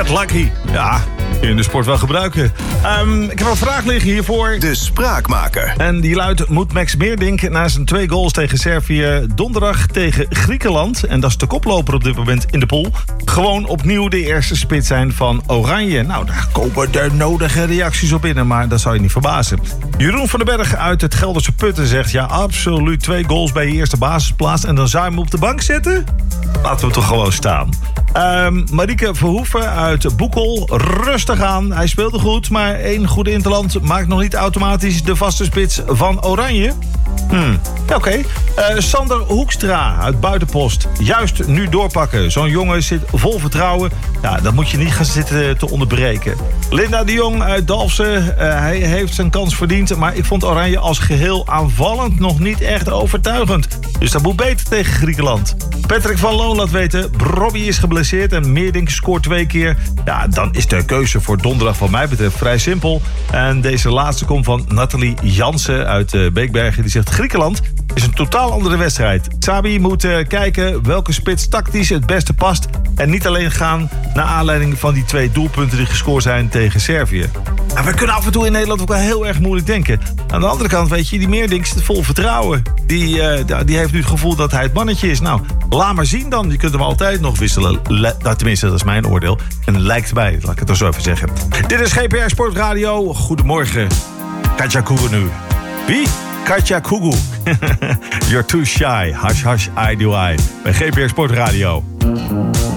Get Lucky. Ja, kun je in de sport wel gebruiken. Ik heb een vraag liggen hiervoor. De Spraakmaker. En die luidt: moet Max Meerdink na zijn 2 goals tegen Servië donderdag tegen Griekenland, en dat is de koploper op dit moment in de pool, gewoon opnieuw de eerste spits zijn van Oranje? Nou, daar komen de nodige reacties op binnen, maar dat zou je niet verbazen. Jeroen van den Berg uit het Gelderse Putten zegt: ja, absoluut 2 goals bij je eerste basisplaats en dan zou je hem op de bank zetten? Laten we hem toch gewoon staan. Marieke Verhoeven uit Boekel, rustig aan. Hij speelde goed, maar 1 goede interland maakt nog niet automatisch de vaste spits van Oranje. Oké. Sander Hoekstra uit Buitenpost. Juist nu doorpakken. Zo'n jongen zit vol vertrouwen. Ja, dat moet je niet gaan zitten te onderbreken. Linda de Jong uit Dalfsen. Hij heeft zijn kans verdiend, maar ik vond Oranje als geheel aanvallend nog niet echt overtuigend. Dus dat moet beter tegen Griekenland. Patrick van Loon laat weten: Robbie is geblesseerd en Meerdink scoort 2 keer. Ja, dan is de keuze voor donderdag wat mij betreft vrij simpel. En deze laatste komt van Nathalie Jansen uit Beekbergen. Die zegt: Griekenland is een totaal andere wedstrijd. Xabi moet kijken welke spits tactisch het beste past. En niet alleen gaan naar aanleiding van die 2 doelpunten die gescoord zijn tegen Servië. En we kunnen af en toe in Nederland ook wel heel erg moeilijk denken. Aan de andere kant, weet je, die Meerdink zit vol vertrouwen. Die heeft nu het gevoel dat hij het mannetje is. Nou, laat maar zien dan. Je kunt hem altijd nog wisselen. Tenminste, dat is mijn oordeel. En het lijkt mij, laat ik het er zo even zeggen. Dit is GPR Sportradio. Goedemorgen. Katja Kugu nu. Wie? Katja Kugu. You're too shy. Hush, hush, I do I. Bij GPR Sportradio.